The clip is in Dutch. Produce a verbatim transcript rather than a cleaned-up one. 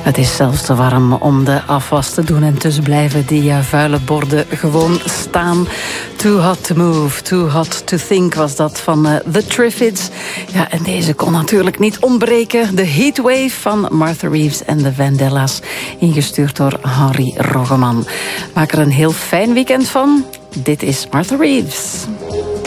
Het is zelfs te warm om de afwas te doen en dus blijven die uh, vuile borden gewoon staan. Too hot to move, too hot to think was dat van uh, The Triffids. Ja, en deze kon natuurlijk niet ontbreken. De Heatwave van Martha Reeves en de Vandellas. Ingestuurd door Henry Roggeman. Maak er een heel fijn weekend van. Dit is Martha Reeves.